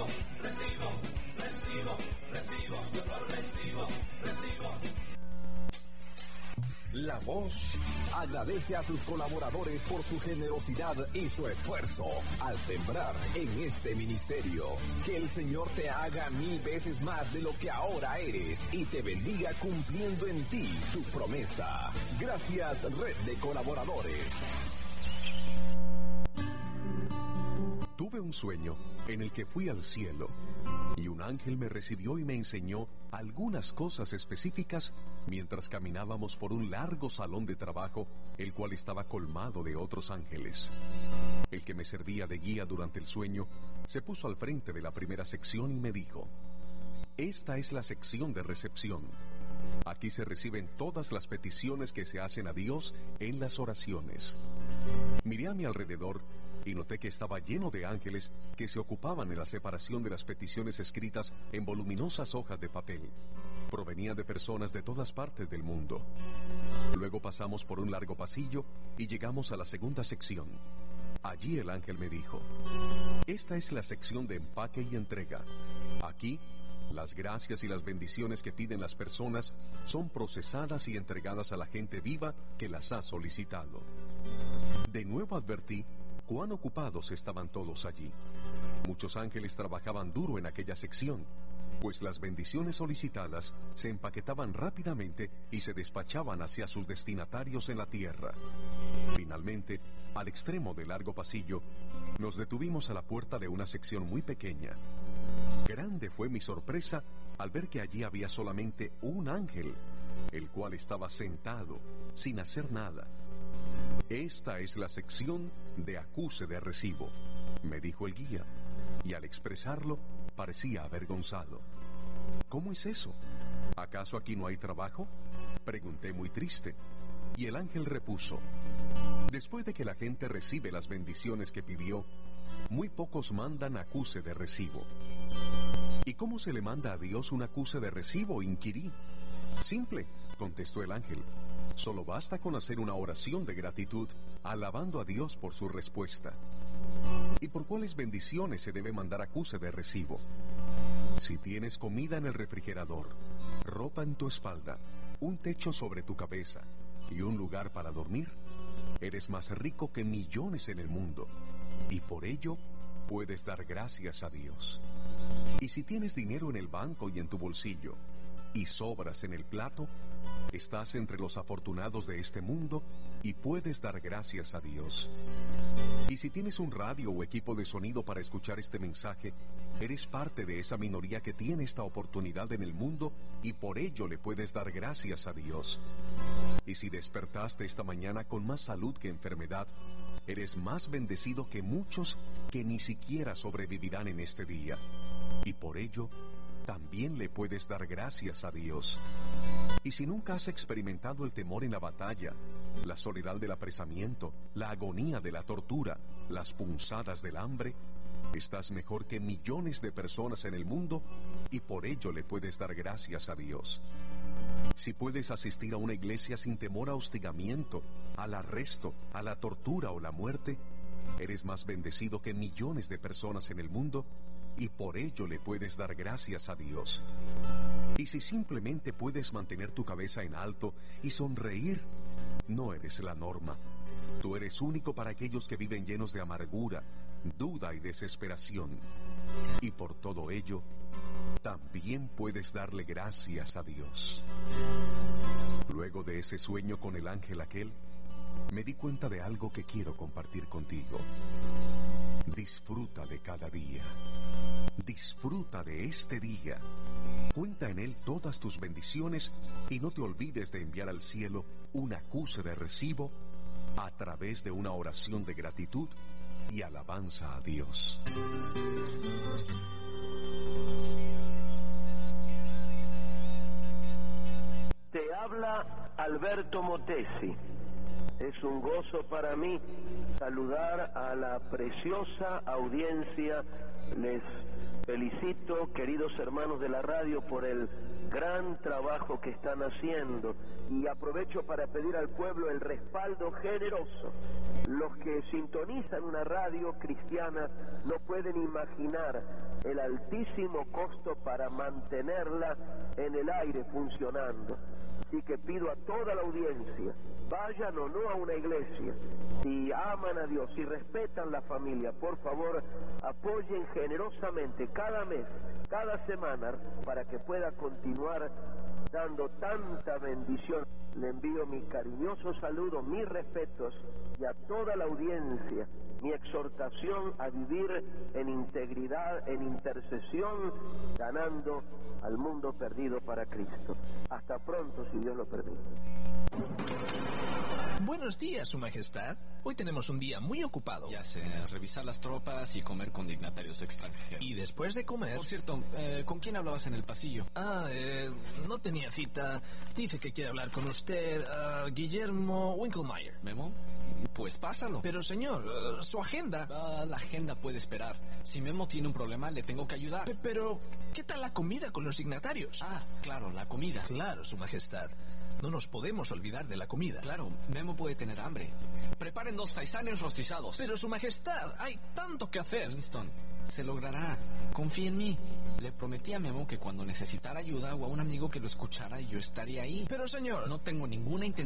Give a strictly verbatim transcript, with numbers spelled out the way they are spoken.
recibo, recibo, recibo, recibo, yo lo recibo, recibo. La Voz agradece a sus colaboradores por su generosidad y su esfuerzo al sembrar en este ministerio. Que el Señor te haga mil veces más de lo que ahora eres y te bendiga cumpliendo en ti su promesa. Gracias, Red de Colaboradores. Tuve un sueño en el que fui al cielo y un ángel me recibió y me enseñó algunas cosas específicas mientras caminábamos por un largo salón de trabajo, el cual estaba colmado de otros ángeles. El que me servía de guía durante el sueño se puso al frente de la primera sección y me dijo: esta es la sección de recepción. Aquí se reciben todas las peticiones que se hacen a Dios en las oraciones. Miré a mi alrededor y noté que estaba lleno de ángeles que se ocupaban en la separación de las peticiones escritas en voluminosas hojas de papel. Provenía de personas de todas partes del mundo. Luego pasamos por un largo pasillo y llegamos a la segunda sección. Allí el ángel me dijo: esta es la sección de empaque y entrega. Aquí, las gracias y las bendiciones que piden las personas son procesadas y entregadas a la gente viva que las ha solicitado. De nuevo advertí cuán ocupados estaban todos allí. Muchos ángeles trabajaban duro en aquella sección, pues las bendiciones solicitadas se empaquetaban rápidamente y se despachaban hacia sus destinatarios en la tierra. Finalmente, al extremo del largo pasillo, nos detuvimos a la puerta de una sección muy pequeña. Grande fue mi sorpresa al ver que allí había solamente un ángel, el cual estaba sentado, sin hacer nada. Esta es la sección de acuse de recibo, me dijo el guía, y al expresarlo parecía avergonzado. ¿Cómo es eso? ¿Acaso aquí no hay trabajo?, pregunté muy triste, y el ángel repuso: después de que la gente recibe las bendiciones que pidió, muy pocos mandan acuse de recibo. ¿Y cómo se le manda a Dios un acuse de recibo?, inquirí. Simple, contestó el ángel. Solo basta con hacer una oración de gratitud, alabando a Dios por su respuesta. ¿Y por cuáles bendiciones se debe mandar acuse de recibo? Si tienes comida en el refrigerador, ropa en tu espalda, un techo sobre tu cabeza y un lugar para dormir, eres más rico que millones en el mundo, y por ello puedes dar gracias a Dios. Y si tienes dinero en el banco y en tu bolsillo, y sobras en el plato, estás entre los afortunados de este mundo y puedes dar gracias a Dios. Y si tienes un radio o equipo de sonido para escuchar este mensaje, eres parte de esa minoría que tiene esta oportunidad en el mundo y por ello le puedes dar gracias a Dios. Y si despertaste esta mañana con más salud que enfermedad, eres más bendecido que muchos que ni siquiera sobrevivirán en este día. Y por ello, también le puedes dar gracias a Dios. Y si nunca has experimentado el temor en la batalla, la soledad del apresamiento, la agonía de la tortura, las punzadas del hambre, estás mejor que millones de personas en el mundo y por ello le puedes dar gracias a Dios. Si puedes asistir a una iglesia sin temor a hostigamiento, al arresto, a la tortura o la muerte, eres más bendecido que millones de personas en el mundo y por ello le puedes dar gracias a Dios. Y si simplemente puedes mantener tu cabeza en alto y sonreír, no eres la norma. Tú eres único para aquellos que viven llenos de amargura, duda y desesperación. Y por todo ello, también puedes darle gracias a Dios. Luego de ese sueño con el ángel aquel, me di cuenta de algo que quiero compartir contigo. Disfruta de cada día. Disfruta de este día. Cuenta en él todas tus bendiciones y no te olvides de enviar al cielo un acuse de recibo a través de una oración de gratitud y alabanza a Dios. Te habla Alberto Motesi. Es un gozo para mí saludar a la preciosa audiencia. Les felicito, queridos hermanos de la radio, por el gran trabajo que están haciendo y aprovecho para pedir al pueblo el respaldo generoso. Los que sintonizan una radio cristiana no pueden imaginar el altísimo costo para mantenerla en el aire funcionando. Así que pido a toda la audiencia, vayan o no a una iglesia, si aman a Dios, si respetan la familia, por favor, apoyen generosamente cada mes, cada semana, para que pueda continuar dando tanta bendición. Le envío mi cariñoso saludo, mis respetos, y a toda la audiencia, mi exhortación a vivir en integridad, en intercesión, ganando al mundo perdido para Cristo. Hasta pronto, si Dios lo permite. Buenos días, Su Majestad. Hoy tenemos un día muy ocupado. Ya sé, revisar las tropas y comer con dignatarios extranjeros. Y después de comer... Por cierto, eh, ¿con quién hablabas en el pasillo? Ah, eh, no tenía cita. Dice que quiere hablar con usted, uh, Guillermo Winkelmeyer. ¿Memo? Pues pásalo. Pero, señor, uh, su agenda... Ah, la agenda puede esperar. Si Memo tiene un problema, le tengo que ayudar. P- pero, ¿qué tal la comida con los dignatarios? Ah, claro, la comida. Claro, Su Majestad. No nos podemos olvidar de la comida. Claro, Memo puede tener hambre. Preparen dos faisanes rostizados. Pero, Su Majestad, hay tanto que hacer. Winston, se logrará. Confía en mí. Le prometí a Memo que cuando necesitara ayuda o a un amigo que lo escuchara, yo estaría ahí. Pero, señor... No tengo ninguna intención